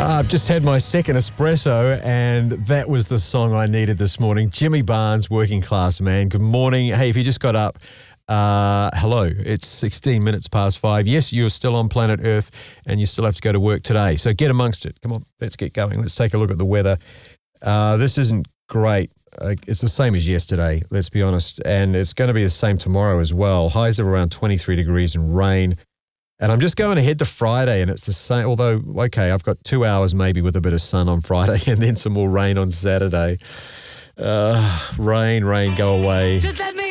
I've just had my second espresso, and that was the song I needed this morning. Jimmy Barnes, Working Class Man. Good morning. Hey, if you just got up, hello. It's 16 minutes past 5. Yes, you're still on planet Earth, and you still have to go to work today. So get amongst it. Come on, let's get going. Let's take a look at the weather. This isn't great. It's the same as yesterday, let's be honest, and it's going to be the same tomorrow as well. Highs of around 23 degrees and rain. And I'm just going ahead to Friday, and it's the same, although, okay, I've got 2 hours maybe with a bit of sun on Friday and then some more rain on Saturday. Rain, go away.